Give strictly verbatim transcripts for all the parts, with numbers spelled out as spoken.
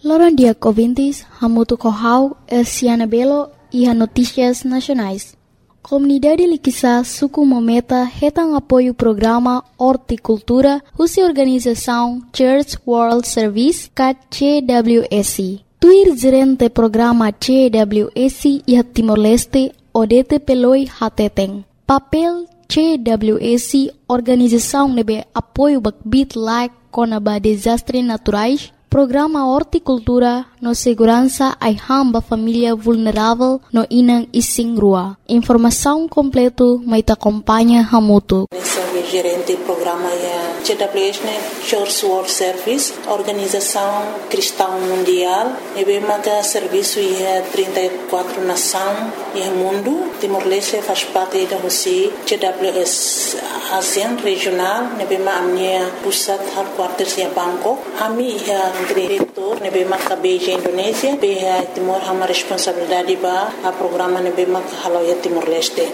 Loron dia ouvintes, Hamutu Kohau, Elsiana Belo e a Notícias Nacionais. Comunidade Liquissa Suku Mometa retam apoio ao programa Horticultura, Russa Organização Church World Service, C W S. Tuir gerente programa C W S e a Timor-Leste, Odete Peloi Hateteng. Papel C W S, organização nebe apoio bakbit like conaba desastres naturais, programa Horticultura no segurança ai hamba família vulnerável no Inang Ising Rua. Informação completo mai te acompanha Hamutu. Gerente do programa é C W S, Church World Service, Organização Cristã Mundial. E bem mais serviço é trinta e quatro nações e mundo. Timor-Leste faz parte da Rússia. C W S ASEAN regional. E bem mais a minha pusat headquarters é Bangkok. A minha é diretor. E bem mais a Beijing Indonésia. Bem Timor uma responsabilidade para o programa e bem mais a Haloia Timor-Leste.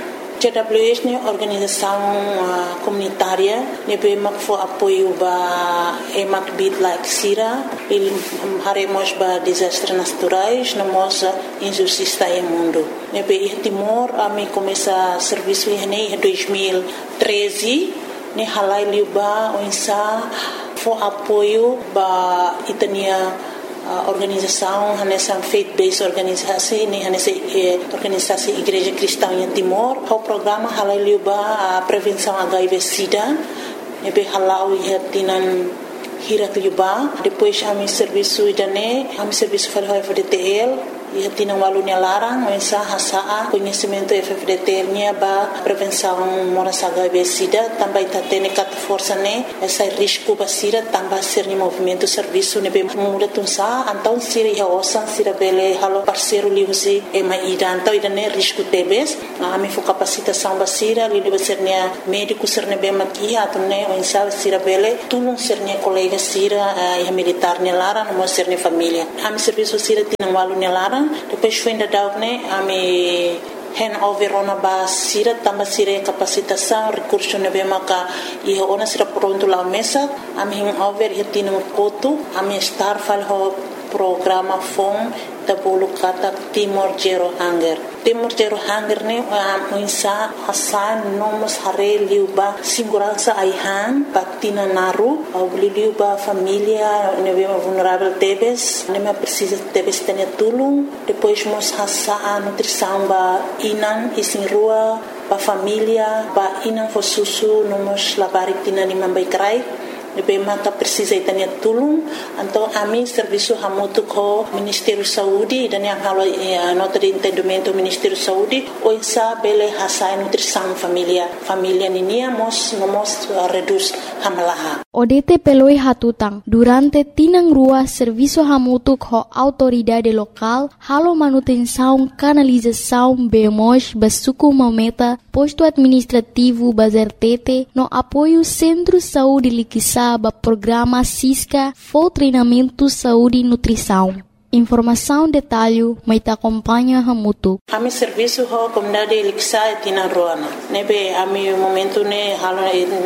C W S é organização uh, comunitária, nebe mak fo apoio ba emak bit like sira, il haremos ba desastres naturais, namos injustiça no mundo. Nebe i Timor a me começa serviço em dois mil e treze, ne halai liuba onsa fo apoio ba itania a organização nessa faith-based organização nem nessa organização Igreja Cristã em Timor o programa halaliuba a prevenção H I V/Sida nebe halau ia tinan hirat liuba depois a mi serviço idane a mi serviço falhou F D T L ia tinan walunya larang mensa hasaa conhecimento F D T L nya ba prevenção moras H I V/Sida também tá tendo cat força né essa risco ba sida também ser ni movimento serviço nebe muda tunsa então sira ia osan sira bele halo parceiro liusi e mai ida então ida né risco tebes a mi fo capacitação ba sira li debe ser nia médico ser nebe maki atu né mensa sira bele tulung ser nia colega sira ia militar nia lara no ser nia família a mi serviço sira tinan walunya lara depois foi ainda dar né a me hand over ona ba sira tamba sira capacitação recurso nebe maka e ona sira pronto lá mesa a me hand over e tino koto a me star fal ho programa fom tabulu kata Timor Zero Hunger Timor Zero Hunger ne a insa hasan nomos hare liuba segurança aihan patina naru au liuba família nebe vulnerável tebes nebe precisa tebes tene tulung depois mos hasa a nutrição ba inan isin rua ba família ba inan fo susu nomos labari tina ni mambai krai nebe maka precisa itania tulung então a mim serviço hamutu ko Ministério Saúde dan yang halo nota de entendimento Ministério Saúde o insa bele hasa nutrição família família ninia mos nomos reduz hamalaha Odete peloi hatutang durante tinang rua serviço hamutu ko autoridade local halo manutenção canalização bemos basuku mometa posto administrativo bazertete no apoio Centro Saúde Liquissa ba programa Cisca for treinamento saúde e nutrição. Informação detalhe mai te acompanha Hamutu. A mi serviço ho comunidade Liquissa tina roana. Nebe a mi momento ne halo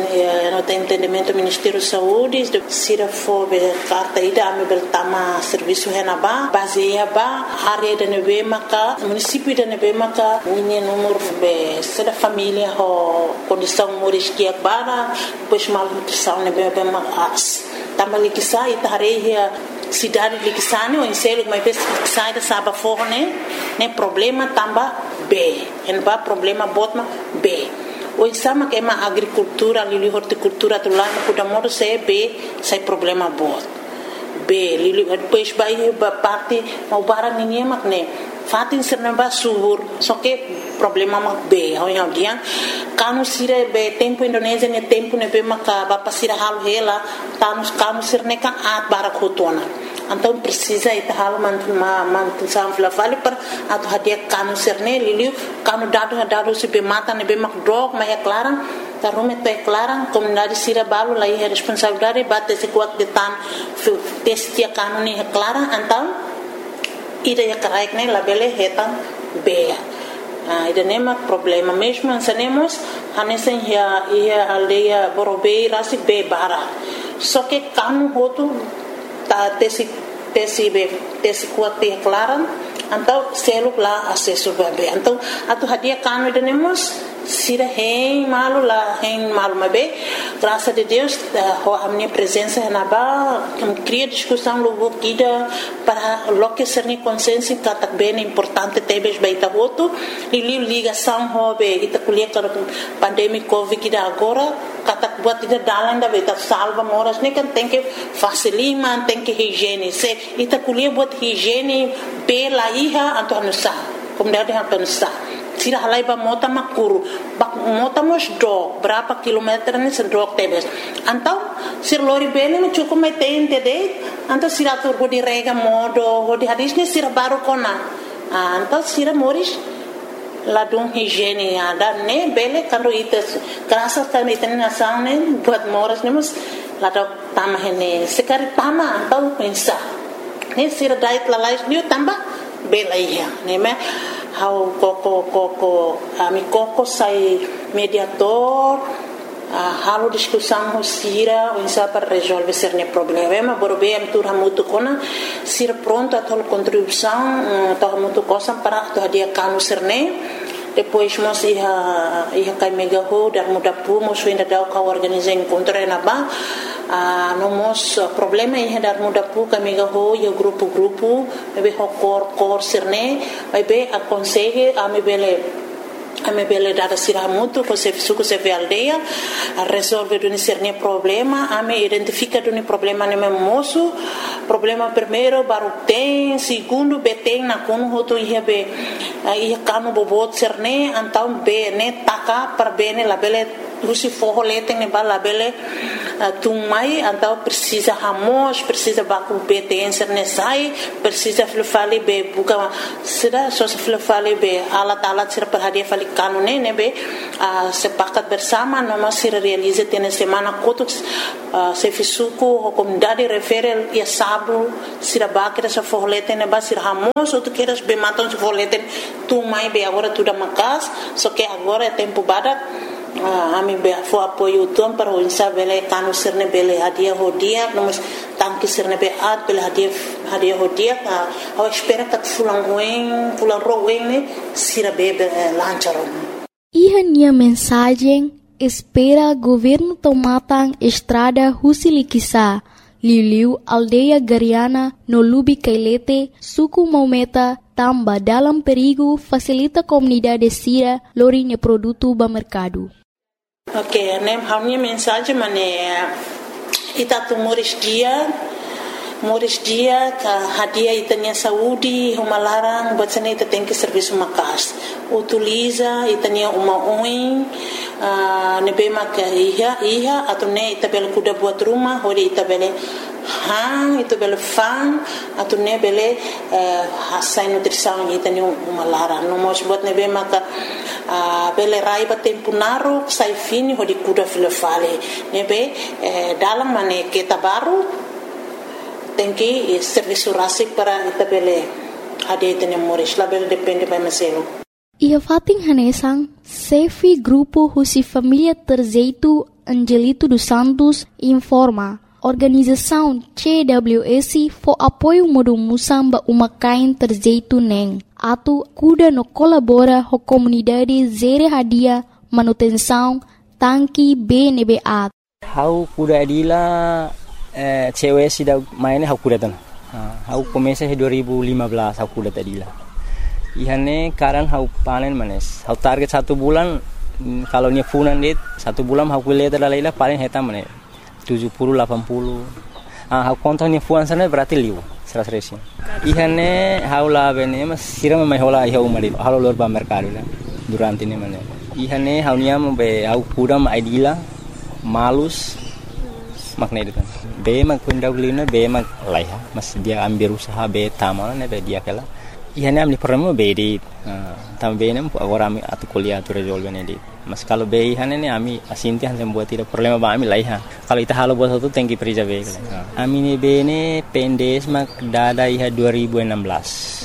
no tem entendimento Ministério Saúde de sira fo be carta ida a mi beltama serviço henaba baseia ba área de nebe maka município de nebe maka ninha número be sera família ho condição moris que bara depois mal nutrição nebe be mas tamba Liquissa ita hareia cidade de Liquissane ou em selo mas sai da saba forne né problema tamba B en ba problema botma B o sama que ma agricultura lili horticultura tu lá no kuda modo se B sai problema bot B lili depois vai ba parte mau barang ninguém mak né fatin serna ba subur só que problema mak B ho yang dia kanu sire be tempo Indonésia ne tempo ne be maka ba pasira hal hela tanus kanu sirne kan at barakotona então precisa ita hal man man sam fla vale per atu hadia kanu sirne liliu kanu dado dado se be mata ne be mak drog ma é clara ta rume te clara comunidade sira balu lai é responsabilidade bate se kuat de tan testia kanu ni é clara então ida ya karaik ne labele hetan be Ah, ida nema problema mesmo ansanemos hanesen ya ia aldeia Borobei rasi be bara só que kanu hotu ta tesi tesi be tesi kuat te klaran então selo lá acesso bebê então atu hadia kanu denemos sira hein malu lá hein malu mabe graças a Deus a minha presença na ba cria discussão logo kida para loque ser ni consciência que tá bem importante tebes baita voto e ligação hobe ita kuliah com pandemia covid kida agora kata buat ida dalan da beta salva moras ne kan tem que facilima tem que higiene se ita kuliah buat higiene pela iha atau nusa como deve atau nusa sira halai ba mota makuru ba mota mos do berapa kilometer ni sedok tebes antau sir lori bene no cukup mai tente de antau sira tur di rega modo di hadis ni sira baru kona antau sira moris ladung higiene ada ne bele karo ites kerasa kan iten nasang ne buat moras ne mus ladok tamah ne sekari tama antau pensa ne sira dait lalais ni tambah bela iya ne me how koko koko ami koko sai mediator uh, halo discussão sira unsa para resolver cerne problema borbe am tur hamutu kona sira pronto a tol contribuição uh, to hamutu cosa para to dia kanu cerne depois mos ia ia kai mega ho dar muda pu mos ainda dau ka organizar encontro na ba a uh, nomos uh, problema ia dar muda pu ka mega ho yo grupo grupo be ho cor cor cerne vai be aconselhe a me bele a me bele dar sira muito com se suco se ve aldeia a resolver do cerne problema a me identifica do problema ne moço problema primeiro baru tem segundo be tem na kono hoto ia be ia kanu bobot cerne então be ne taka para bene la bele Rusi forro lete ne bala bele tumai então precisa ramos precisa baku betência nesai precisa flufali be buka sida só se flufali be ala tala sira perhadia fali kanu ne ne be sepakat bersama noma sira realiza tene semana kotuk se fisuku comunidade refere ia sabu sira bakira se forro lete ne ba sira ramos ou tu queres be matam se forro lete tumai be agora tudo macas só que agora é tempo badak Ah, ami be fo apoio tuam para o insa bele kanu sirne bele hadia hodia nomos tanki sirne be at bele hadia hadia hodia a espera que fulang wen fulang rowen ne sira be lancharon. Iha nia mensagem espera governo tomatang estrada Husilikisa Liliu aldeia Gariana no Lubi Kailete suku Maumeta tamba dalam perigo facilita comunidade sira lorinya produto ba mercado. Ok, nem a minha mensagem mané ita tu moris dia moris dia ka hadia itanya saúde uma larang buat sana ita tem que serviço makas utiliza itanya uma oin uh, nebe maka iha iha atau ne ita bel kuda buat rumah hori ita bele hang ita bele fan atau ne bele uh, hasai nutrição itanya uma larang no mos buat nebe maka Uh, bele raiba tempo naru sai fini hodi kuda file fale nebe eh, dalam mane kita baru tenki eh, serviço rasik para ita bele ade tene moris la bele depende by meselo. Ia fating hanesang Sefi Grupo Husi Família Terzeitu Angelito dos Santos informa organização C W S for apoio modo musamba uma kain Terzeitu neng atu kuda no colabora ho comunidade zere hadia manutenção tanki B N B A. Hau kuda adila eh, cewek sida maine hau kuda tan. Hau komesa dua ribu lima belas hau kuda adila. Ihane karan hau panen manes. Hau target satu bulan kalau nya funan dit satu bulan hau kuliah terlaila paling heta manes tujuh puluh delapan puluh. Ah hau kontanya fuan sana berarti liu. Seras resi. Ihane haula bene mas sira mai hola iha umari halo lor ba mercado la durante ne mane. Ihane haunia mo be au kudam aidila malus makna itu kan. Be mak kundaulina be mak laiha mas dia ambil usaha be tamal ne be dia kala. Ihane amni permo be di tam be ne agora ami atu kuliah tu resolve ne di. Mas kalau be ihane ne ami asinti han sem buat tidak problema ba ami laiha. Kalau ita halo buat satu tengki perija be. Ami ne be ne pendes mak dada iha dua ribu enam belas.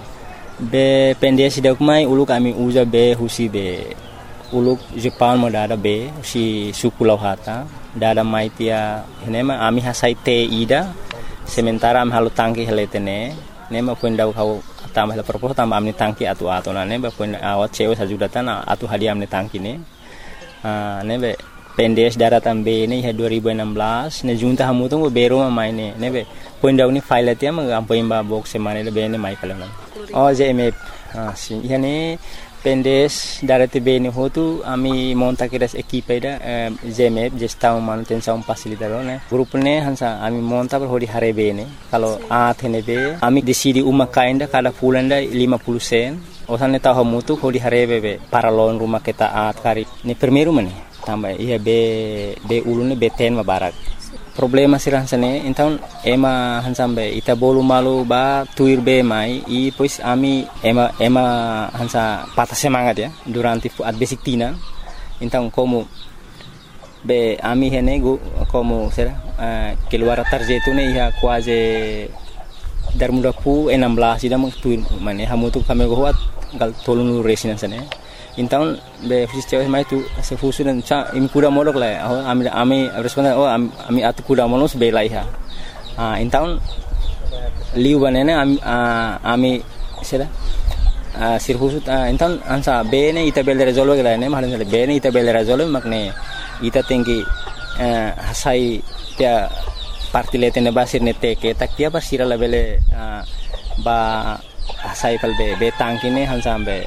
Be pendes sidak mai uluk kami uza be husi be uluk Jepang mo dada be si suku lauhata dada mai tia henema ami hasai te ida sementara am halu tangki heletene ne ma pun dau kau tambah la propos tambah amni tangki atu atu na ne ba pun awat cewe sajudatan atu hadi amni tangki ne ah ne be pendes daratan be ne dua ribu enam belas ne junta hamu tu bero ma mai ne ne be pun dau ni file tia ma ampoin ba box semane le be ne mai kala oh J M F ah si yani pendes darate be ne hotu ami monta kiras equipe da J M F gestão manutenção facilitador ne grupo ne hansa ami monta per hodi hare be ne kalau a thene be ami decidi uma kainda kada fulanda lima puluh sen osan ne tahu mutu hodi hare be para lon rumah kita at kari ne primeiro mane tambah iya be be ulune be ten mabarak problema sirah sane então ema hansambe ita bolu malu ba tuir be mai i pois ami ema ema hansa patah semangat ya durante at basic tina então como be ami hene go como será uh, keluar tarjetu ne ia quase dar muda pu enam belas ida meng tuir mane hamu tu kami go wat gal tolunu resina sane então be fisio mai tu se fusu dan cha im kuda molok la oh ami ami responda oh ami atu kuda molos be lai ha ah então liu banene ami ami sera ah sir fusu então ansa be ne ita bel resolve la ne mahalan be ne ita bel resolve makne ita tinggi hasai dia parti letene basir ne teke tak dia basira la bele ba hasai pal be be tangkine hansambe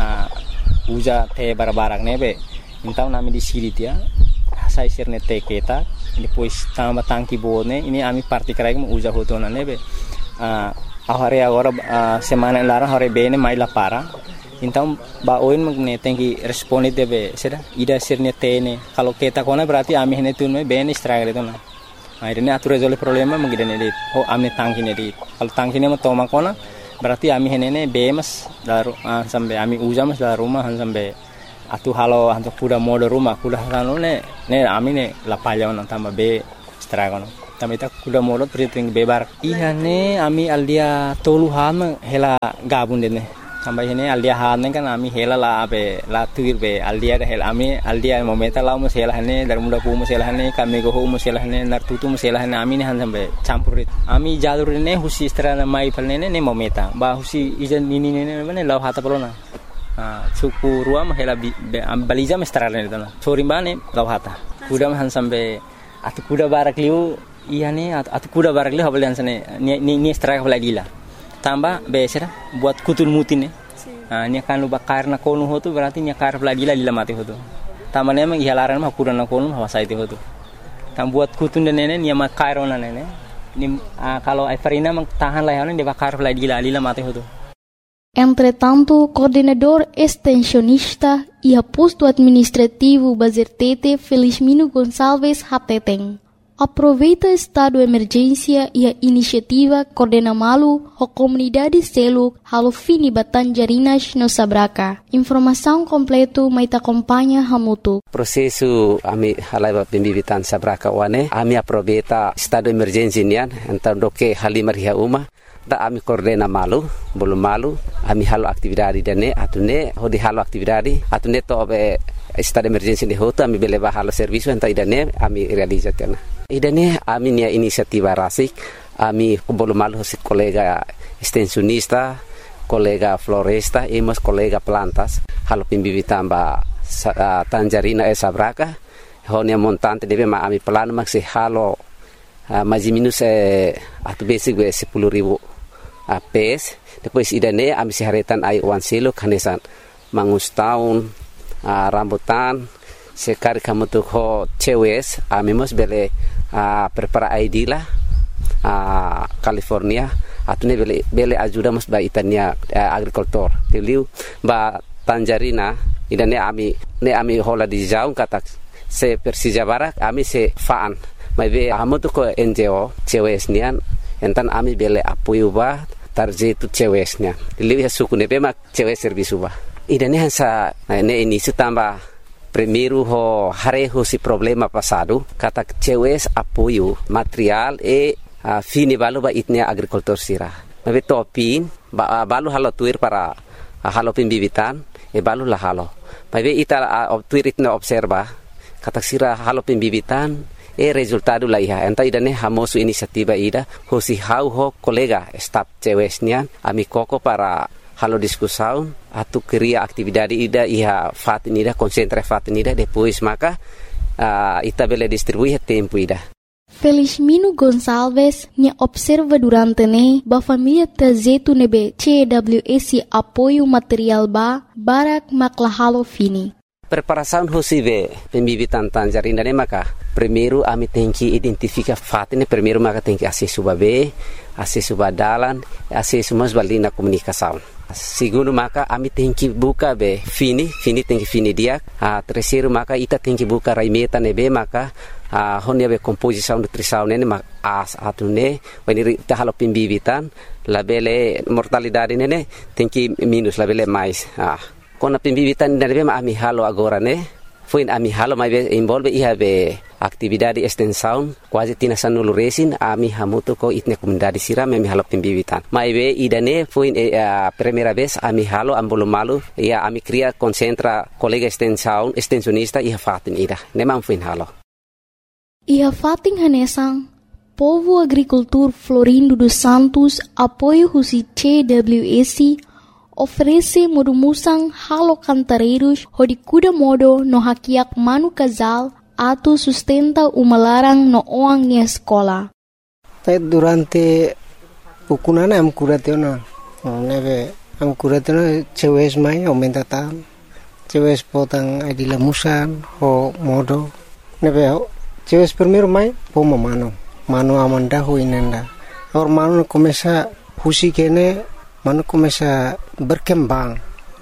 uja te barbarak nebe então nami di siri dia sai sirne te keta depois tamba tangki bone ini ami parti krai mo uja hotona nebe a ahare agora semana lara hore bene mai la para então ba oin magne tengi responde debe sera ida sirne tene kalau keta kona berarti ami hene tunme bene stragre tona akhirnya atur resolve problema mengidene dit oh amne tangki ne dit kalau tangki ne mo toma kona berarti ami henene bemas daru uh, sampai ami uja mas dalam rumah sampai atu halo hantu kuda mode rumah kuda halo ne ne ami ne lapalya on tambah be stragon tambah ita kuda mode priting bebar iya ne ami aldia tolu ham hela gabun dene tambah hene aldia han kan ami hela la be la tuir be aldia da hela ami aldia momenta la mo hela hene dar muda pu mo hela hene kami go mo hela hene nar tutu mo hela hene ami ne han sampai campurit ami jalur ne husi strana mai palne ne momenta ba husi ijan nini ne ne law hata polona ah suku ruam hela baliza mestrana ne dana chorimane law hata kuda han sampai atu kuda barak liu iya ne atu kuda barak liu habal sane ni ni straka lagila tambah besera buat kutul mutin ne ah ni kan lu bakar na konu hotu berarti nya kar lagila lila mati hotu tambah ne mang ihalaran mah kuda na konu hawasai te hotu tam buat kutun den ne ni ma kairona ne ni kalau Everina mang tahan lah ne de bakar lagila lila mati hotu. Entretanto, coordenador extensionista e posto administrativo Bazertete Felizmino Gonçalves Hateteng aproveita estado de emergência e a iniciativa Coordena Malu a comunidade selo halo fini Batanjarinas no Sabraca. Informação completo mai te acompanha Hamutu. Prosesu ami halai pembibitan Sabraca wane ami aproveita estado de emergência nian então do que halimar ria uma da ami Coordena Malu bolu malu ami halo aktividade dane atune hodi halo aktividade atune to be estado de emergência de hoto ami beleva halo serviço então idane ami realizatena idane ami nia inisiativa rasik ami bolu malu hosit kolega extensionista kolega floresta e mas kolega plantas halo pimbibitan ba uh, Tanjarina e Sabraca honia montante deve ma ami plano maxi halo uh, mais minus eh, atu basic be sepuluh ribu uh, pes depois idane ami siharetan ai wan silo kanesan mangus tahun uh, rambutan sekali kamu tuh ho cewes ami mos bele uh, prepara I D lah uh, California atune bele bele ajuda mos ba itania uh, agricultor teliu ba Tanjarina idane ami ne ami hola di jauh kata se Persija Barak ami se faan mai be amu tu ko N G O cewes nian entan ami bele apoio ba tarjetu cewes nian teliu ya suku ne be mak cewes servisu ba idane hansa ne ini tambah primeiro ho hareho si problema passado kata cewes apoio material e uh, fini balu ba itnia agricultor sira mabe topin ba uh, balu halo tuir para uh, halo pimbibitan e balu la halo mabe ita uh, tuir itna observa kata sira halo pimbibitan e resultado la iha enta ida ne hamosu inisiativa ida hosi hau ho kolega staf cewesnya ami koko para halo discussão atu cria atividade ida iha fatin ida concentra fatin ida depois maka uh, ita bele distribuir tempo ida. Felizmino Gonçalves nya observa durante ne ba família tazetu nebe C W S apoio material ba barak maklahalo fini. Preparação hosive pembibitan tanjarinda ne maka primeiro ami tem que identificar fatin primeiro maka tem que acesso babe acesso badalan acesso mas balina comunicação. Segundo maka ami tem que buka be fini fini tem que fini dia a terceiro maka ita tem que buka raimeta nebe maka a honia be composição nutrição nene mak as atune when ita halo pembibitan labele mortalidade nene tem que minus labele mais ah kona pembibitan nebe ami halo agora ne foi ami halo mai be involve iha be atividade extensão quase tina sanulu resin ami hamuto ko itne comunidade siram ami halo pembibitan mai be idane foi a primeira vez ami halo ambolo malu ia ami cria concentra colega extensão extensionista iha fatin ida nemam foi halo iha fatin hanesang Povo Agricultor Florindo dos Santos apoio husi C W S oferece modumusang halo cantareiros hodi kuda modo no hakiak manu casal atau sustenta uma larang no oang ni escola. Durante pukunana am kuratena neve am kuratena cewes mai aumenta tan cewes potang adila musan ho modo neve cewes primeiro mai poma mano mano amanda ho inenda or mano começa husi kene mano começa berkembang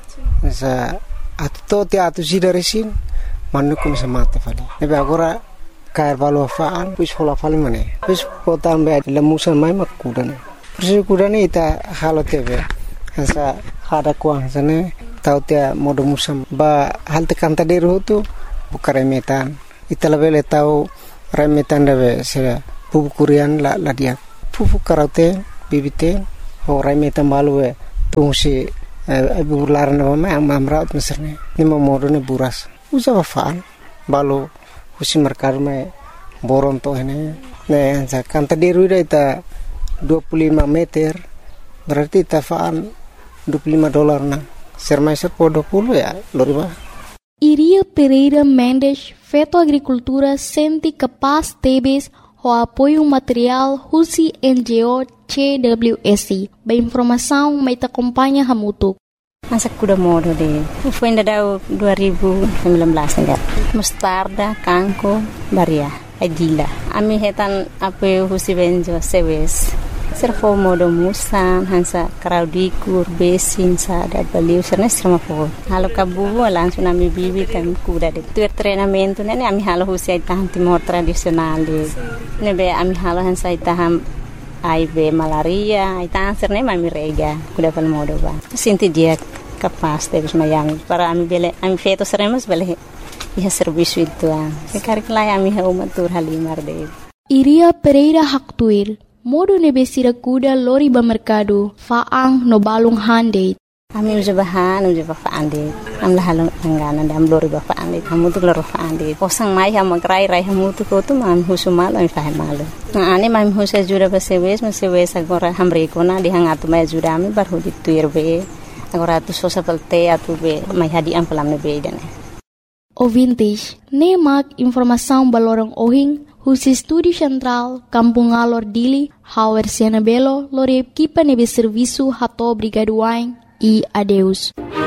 sa atto te atu sidaresin mano começa mata fali nebe agora cair valo faan pus hola fali mane pus potan be lemusan mai makudane persi kudane ita halo tebe sa hada kuang sane tau te modo musam ba halte kanta deru tu bukare metan ita lebele tau remetan debe se pupukurian la la dia pupu karate bibite ho remetan balu tungsi ibu larna mama ang mamraut meserne ni modo ne buras usa faan balu husi merkar me boron to ini ne sa kanta deru ita dua puluh lima meter berarti tafaan dua puluh lima dolar na sermai serpo dua puluh ya loriba. Iria Pereira Mendes Feto Agricultura senti capaz tebes o apoio material husi N G O C W S ba informação mai ta acompanha hamutu. Masa kuda modo de foi ainda dau dua ribu sembilan belas enggak mustarda kangko baria adila ami hetan apoio husi benjo sewes servo modo musan hansa kraudikur besin sa da baliu serna serma fo halo kabu langsung ami bibi tam kuda de tuer treinamento nene ami halo husi taham timor tradisional de nebe ami halo hansa taham ai be malaria ai tan serne ami rega kuda pal modo ba sinti dia capaz de Miami para ami bele ami feto seremos bele iha serviço itu se karikla ami ha umatur halimar de Iria Pereira Haktuir modo nebesira kuda lori ba mercado faang no balung hande ami uja bahan uja ba faande am la halong angana dam lori ba faande kamu tu lori faande posang mai ha magrai rai hamu tu ko tu mam husumal ai fahe malu na ani mam husa jura ba sewes ma sewes agora hamre kona di hangatu mai jura ami bar hodi tuir be agora tu sosa pelte atu be mai hadi am pelam ne be dane Ouvintes, nemak informação balorong ohing husi Estúdio Central, Kampung Alor Dili, Hauer Siena Belo, lore equipa nebe serviço hato brigaduain e adeus.